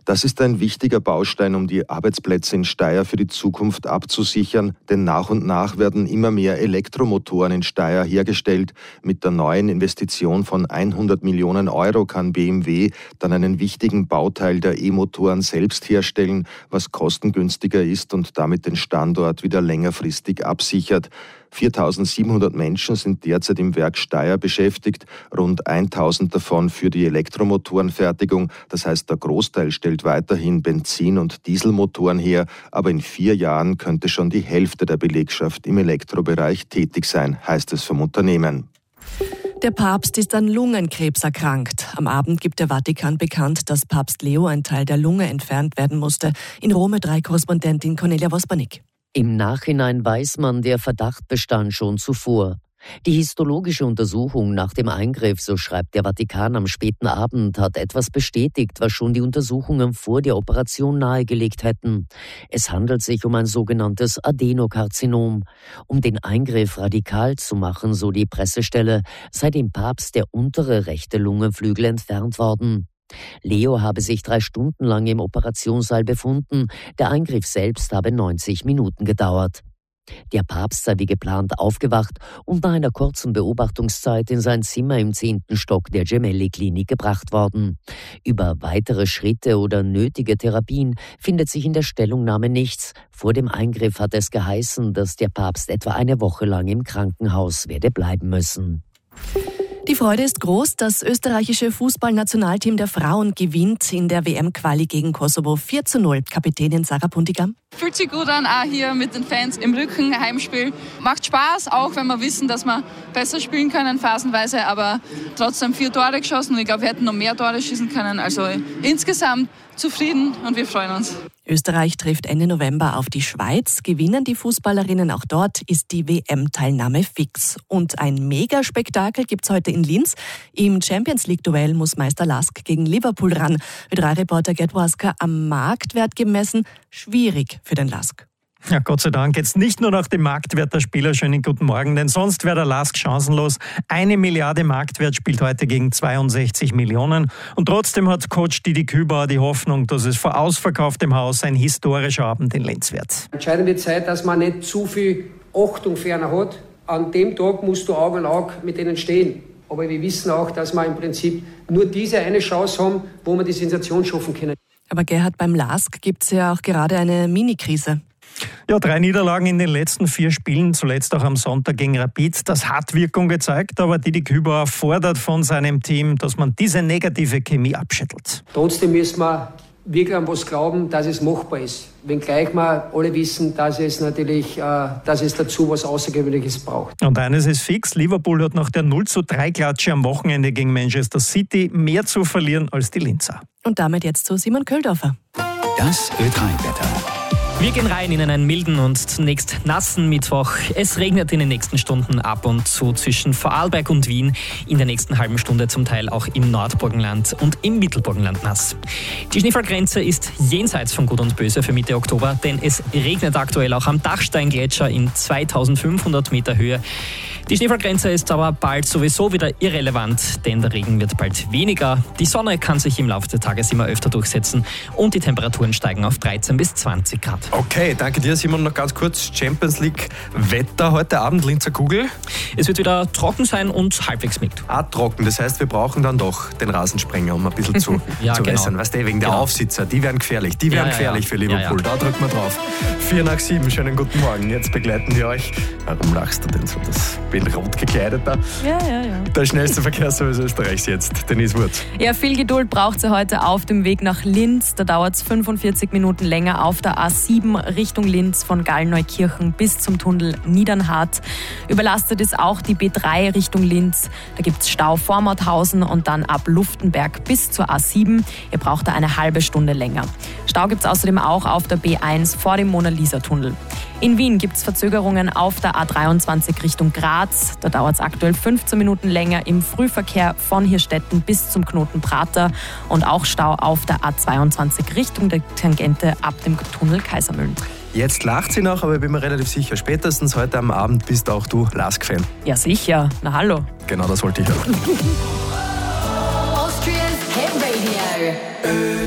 Das ist ein wichtiger Baustein, um die Arbeitsplätze in Steyr für die Zukunft abzusichern, denn nach und nach werden immer mehr Elektromotoren in Steyr hergestellt. Mit der neuen Investition von 100 Millionen Euro kann BMW dann einen wichtigen Bauteil der E-Motoren selbst herstellen, was kostengünstiger ist und damit den Standort wieder längerfristig absichert. 4.700 Menschen sind derzeit im Werk Steyr beschäftigt, rund 1.000 davon für die Elektromotorenfertigung. Das heißt, der Großteil stellt weiterhin Benzin- und Dieselmotoren her, aber in 4 Jahren könnte schon die Hälfte der Belegschaft im Elektrobereich tätig sein, heißt es vom Unternehmen. Der Papst ist an Lungenkrebs erkrankt. Am Abend gibt der Vatikan bekannt, dass Papst Leo ein Teil der Lunge entfernt werden musste. In Rom 3-Korrespondentin Cornelia Vospanik. Im Nachhinein weiß man, der Verdacht bestand schon zuvor. Die histologische Untersuchung nach dem Eingriff, so schreibt der Vatikan am späten Abend, hat etwas bestätigt, was schon die Untersuchungen vor der Operation nahegelegt hätten. Es handelt sich um ein sogenanntes Adenokarzinom. Um den Eingriff radikal zu machen, so die Pressestelle, sei dem Papst der untere rechte Lungenflügel entfernt worden. Leo habe sich 3 Stunden lang im Operationssaal befunden. Der Eingriff selbst habe 90 Minuten gedauert. Der Papst sei wie geplant aufgewacht und nach einer kurzen Beobachtungszeit in sein Zimmer im 10. Stock der Gemelli-Klinik gebracht worden. Über weitere Schritte oder nötige Therapien findet sich in der Stellungnahme nichts. Vor dem Eingriff hat es geheißen, dass der Papst etwa eine Woche lang im Krankenhaus werde bleiben müssen. Die Freude ist groß. Das österreichische Fußballnationalteam der Frauen gewinnt in der WM-Quali gegen Kosovo 4:0. Kapitänin Sarah Puntigam. Fühlt sich gut an, auch hier mit den Fans im Rücken, Heimspiel. Macht Spaß, auch wenn wir wissen, dass wir besser spielen können phasenweise, aber trotzdem 4 Tore geschossen und ich glaube, wir hätten noch mehr Tore schießen können. Also insgesamt zufrieden und wir freuen uns. Österreich trifft Ende November auf die Schweiz. Gewinnen die Fußballerinnen auch dort, ist die WM-Teilnahme fix. Und ein Megaspektakel gibt's heute in Linz. Im Champions-League-Duell muss Meister Lask gegen Liverpool ran. Ö3-Reporter Gerd Wasker, am Marktwert gemessen schwierig für den Lask. Ja, Gott sei Dank jetzt nicht nur nach dem Marktwert der Spieler. Schönen guten Morgen, denn sonst wäre der Lask chancenlos. 1 Milliarde Marktwert spielt heute gegen 62 Millionen. Und trotzdem hat Coach Didi Kübauer die Hoffnung, dass es vor ausverkauftem Haus ein historischer Abend in Linz wird. Entscheidende Zeit, dass man nicht zu viel Achtung für einen hat. An dem Tag musst du Auge in Auge mit denen stehen. Aber wir wissen auch, dass wir im Prinzip nur diese eine Chance haben, wo wir die Sensation schaffen können. Aber Gerhard, beim Lask gibt es ja auch gerade eine Mini-Krise. Ja, 3 Niederlagen in den letzten 4 Spielen, zuletzt auch am Sonntag gegen Rapid. Das hat Wirkung gezeigt, aber Didi Kübauer fordert von seinem Team, dass man diese negative Chemie abschüttelt. Trotzdem müssen wir wirklich an was glauben, dass es machbar ist. Wenngleich wir alle wissen, dass es dazu was Außergewöhnliches braucht. Und eines ist fix, Liverpool hat nach der 0:3-Klatsche am Wochenende gegen Manchester City mehr zu verlieren als die Linzer. Und damit jetzt zu Simon Köldorfer. Das Ö3-Wetter. Wir gehen rein in einen milden und zunächst nassen Mittwoch. Es regnet in den nächsten Stunden ab und zu zwischen Vorarlberg und Wien. In der nächsten halben Stunde zum Teil auch im Nordburgenland und im Mittelburgenland nass. Die Schneefallgrenze ist jenseits von Gut und Böse für Mitte Oktober, denn es regnet aktuell auch am Dachsteingletscher in 2500 Meter Höhe. Die Schneefallgrenze ist aber bald sowieso wieder irrelevant, denn der Regen wird bald weniger. Die Sonne kann sich im Laufe des Tages immer öfter durchsetzen und die Temperaturen steigen auf 13 bis 20 Grad. Okay, danke dir, Simon. Noch ganz kurz, Champions League Wetter heute Abend, Linzer Kugel. Es wird wieder trocken sein und halbwegs mild. Trocken, das heißt, wir brauchen dann doch den Rasensprenger, um ein bisschen zu wässern. Weißt du, wegen der Aufsitzer, die werden gefährlich. Die werden gefährlich für Liverpool. Da drücken wir drauf. 4 nach 7, schönen guten Morgen. Jetzt begleiten wir euch. Warum lachst du denn so? Das bin rot gekleidet da. Ja. Der schnellste Verkehrsservice Österreichs jetzt. Denise Wurz. Ja, viel Geduld braucht sie heute auf dem Weg nach Linz. Da dauert es 45 Minuten länger auf der A7 Richtung Linz von Gallneukirchen bis zum Tunnel Niedernhart. Überlastet ist auch die B3 Richtung Linz. Da gibt es Stau vor Mauthausen und dann ab Luftenberg bis zur A7. Ihr braucht da eine halbe Stunde länger. Stau gibt es außerdem auch auf der B1 vor dem Mona-Lisa-Tunnel. In Wien gibt es Verzögerungen auf der A23 Richtung Graz. Da dauert es aktuell 15 Minuten länger im Frühverkehr von Hirstetten bis zum Knoten Prater und auch Stau auf der A22 Richtung der Tangente ab dem Tunnel Kaisermühlen. Jetzt lacht sie noch, aber ich bin mir relativ sicher, spätestens heute am Abend bist auch du Lask-Fan. Ja, sicher. Na hallo. Genau, das wollte ich hören. Austria's Hit Radio.